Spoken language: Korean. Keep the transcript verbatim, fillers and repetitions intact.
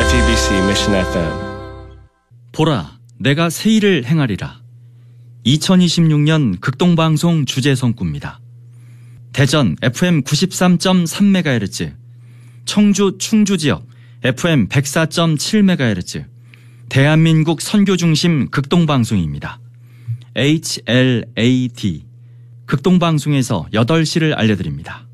티비씨 Mission 에프엠. 보라, 내가 새 일을 행하리라. 이천이십육 년 극동방송 주제성구입니다. 대전 에프엠 구십삼 점 삼 메가헤르츠, 청주 충주지역 에프엠 백사 점 칠 메가헤르츠, 대한민국 선교중심 극동방송입니다. 에이치엘에이디, 극동방송에서 여덟 시를 알려드립니다.